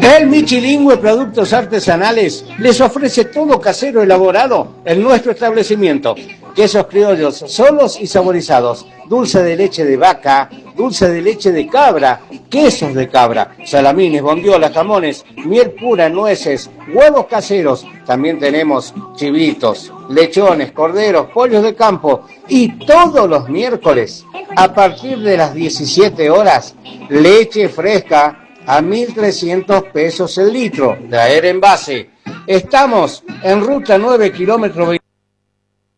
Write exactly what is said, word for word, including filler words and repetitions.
El Michilingüe Productos Artesanales les ofrece todo casero elaborado en nuestro establecimiento. Quesos criollos solos y saborizados, dulce de leche de vaca, dulce de leche de cabra, quesos de cabra, salamines, bondiolas, jamones, miel pura, nueces, huevos caseros. También tenemos chivitos, lechones, corderos, pollos de campo y todos los miércoles a partir de las diecisiete horas, leche fresca a mil trescientos pesos el litro, traer envase. Estamos en ruta nueve kilómetros